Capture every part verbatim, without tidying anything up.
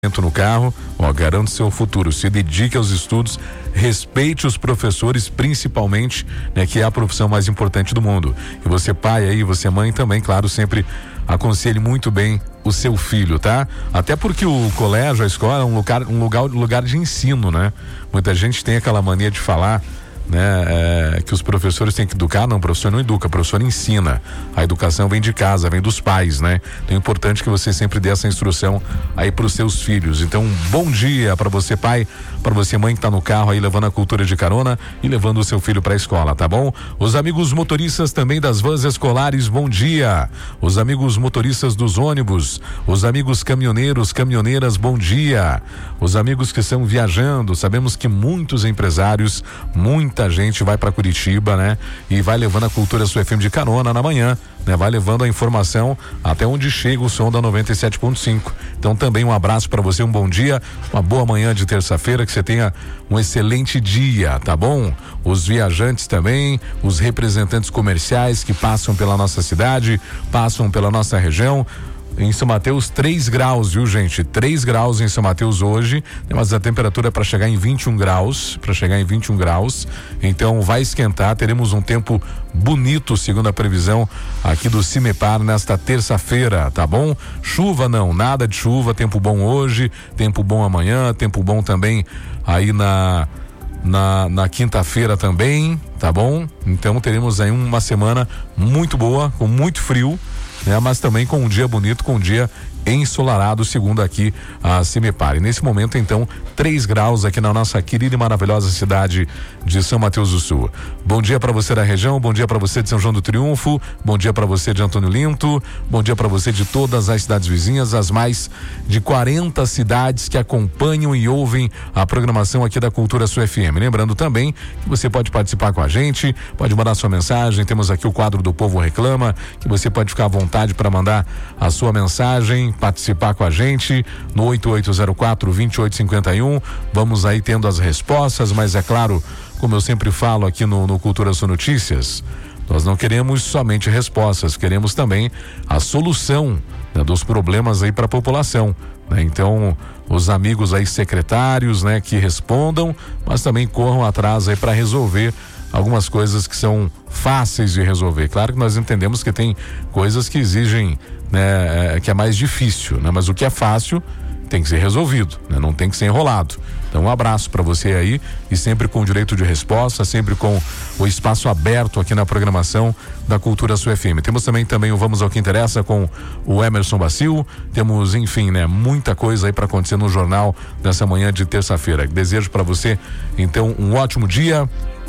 no carro, ó, garante seu futuro, se dedique aos estudos, respeite os professores, principalmente, né, que é a profissão mais importante do mundo. E você pai aí, você mãe também, claro, sempre aconselhe muito bem o seu filho, tá? Até porque o colégio, a escola é um lugar, um lugar, lugar de ensino, né? Muita gente tem aquela mania de falar, né, é, que os professores têm que educar. Não, o professor não educa, o professor ensina. A educação vem de casa, vem dos pais, né? Então é importante que você sempre dê essa instrução aí para os seus filhos. Então, bom dia para você pai, para você mãe que tá no carro aí levando a cultura de carona e levando o seu filho para a escola, tá bom? Os amigos motoristas também das vans escolares, bom dia. Os amigos motoristas dos ônibus, os amigos caminhoneiros, caminhoneiras, bom dia. Os amigos que estão viajando, sabemos que muitos empresários, muita gente vai para Curitiba, né? E vai levando a cultura Sul F M de carona na manhã, né? Vai levando a informação até onde chega o som da noventa e sete ponto cinco. Então também um abraço para você, um bom dia, uma boa manhã de terça-feira, que você tenha um excelente dia, tá bom? Os viajantes também, os representantes comerciais que passam pela nossa cidade, passam pela nossa região. Em São Mateus, três graus, viu, gente? três graus em São Mateus hoje, mas a temperatura é para chegar em vinte e um graus, para chegar em vinte e um graus. Então vai esquentar, teremos um tempo bonito, segundo a previsão aqui do Cimepar nesta terça-feira, tá bom? Chuva não, nada de chuva, tempo bom hoje, tempo bom amanhã, tempo bom também aí na na, na quinta-feira também, tá bom? Então teremos aí uma semana muito boa, com muito frio, né? Mas também com um dia bonito, com um dia ensolarado, segundo aqui a Cimepar. E nesse momento, então, três graus aqui na nossa querida e maravilhosa cidade de São Mateus do Sul. Bom dia para você da região, bom dia para você de São João do Triunfo, bom dia para você de Antônio Linto, bom dia para você de todas as cidades vizinhas, as mais de quarenta cidades que acompanham e ouvem a programação aqui da Cultura Sul F M. Lembrando também que você pode participar com a gente, pode mandar sua mensagem, temos aqui o quadro do Povo Reclama, que você pode ficar à vontade para mandar a sua mensagem, participar com a gente no oito oito zero quatro, dois oito cinco um. Vamos aí tendo as respostas, mas é claro, como eu sempre falo aqui no, no Cultura Sul Notícias, nós não queremos somente respostas, queremos também a solução, né, dos problemas aí para a população, né? Então, os amigos aí secretários, né, que respondam, mas também corram atrás aí para resolver algumas coisas que são fáceis de resolver. Claro que nós entendemos que tem coisas que exigem, né, é, que é mais difícil, né? Mas o que é fácil tem que ser resolvido, né? Não tem que ser enrolado. Então um abraço para você aí e sempre com direito de resposta, sempre com o espaço aberto aqui na programação da Cultura Sul F M. Temos também também o Vamos ao que Interessa com o Emerson Bacil. Temos, enfim, né, muita coisa aí para acontecer no jornal dessa manhã de terça-feira. Desejo para você então um ótimo dia.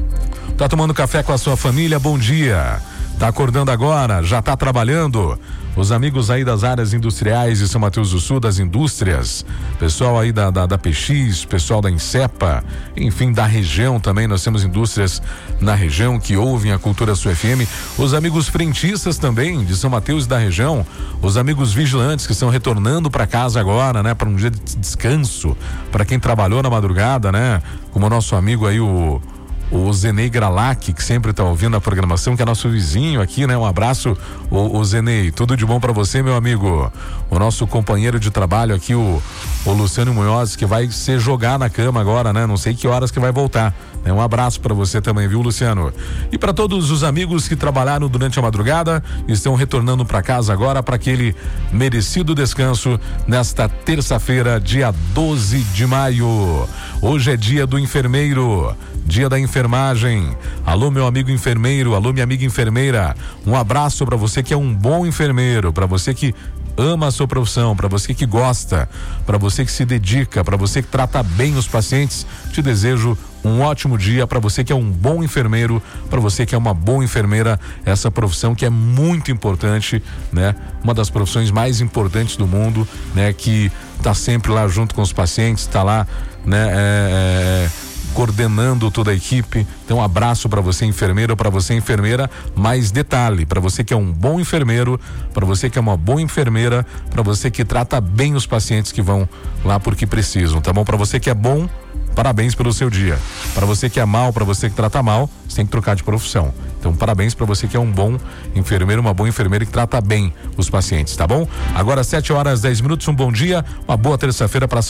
Tá tomando café com a sua família? Bom dia. Tá acordando agora? Já tá trabalhando? Os amigos aí das áreas industriais de São Mateus do Sul, das indústrias, pessoal aí da, da, da P X, pessoal da Insepa, enfim, da região também, nós temos indústrias na região que ouvem a Cultura Sul F M, os amigos frentistas também de São Mateus e da região, os amigos vigilantes que estão retornando para casa agora, né, para um dia de descanso, para quem trabalhou na madrugada, né, como o nosso amigo aí, o o Zenei Gralac, que sempre está ouvindo a programação, que é nosso vizinho aqui, né? Um abraço, o, o Zenei, tudo de bom para você, meu amigo. O nosso companheiro de trabalho aqui, o, o Luciano Munhoz, que vai se jogar na cama agora, né? Não sei que horas que vai voltar. Um abraço para você também, viu, Luciano? E para todos os amigos que trabalharam durante a madrugada, estão retornando para casa agora para aquele merecido descanso nesta terça-feira, dia doze de maio. Hoje é dia do enfermeiro, dia da enfermagem. Alô, meu amigo enfermeiro, alô, minha amiga enfermeira. Um abraço para você que é um bom enfermeiro, para você que ama a sua profissão, para você que gosta, para você que se dedica, para você que trata bem os pacientes. Te desejo um ótimo dia. Para você que é um bom enfermeiro, para você que é uma boa enfermeira, essa profissão que é muito importante, né? Uma das profissões mais importantes do mundo, né? Que tá sempre lá junto com os pacientes, tá lá, né? É, é, coordenando toda a equipe. Então um abraço para você enfermeiro, para você enfermeira. Mais detalhe, para você que é um bom enfermeiro, para você que é uma boa enfermeira, para você que trata bem os pacientes que vão lá porque precisam, tá bom? Para você que é bom, parabéns pelo seu dia. Para você que é mal, para você que trata mal, você tem que trocar de profissão. Então parabéns para você que é um bom enfermeiro, uma boa enfermeira que trata bem os pacientes, tá bom? Agora sete horas, dez minutos, um bom dia, uma boa terça-feira para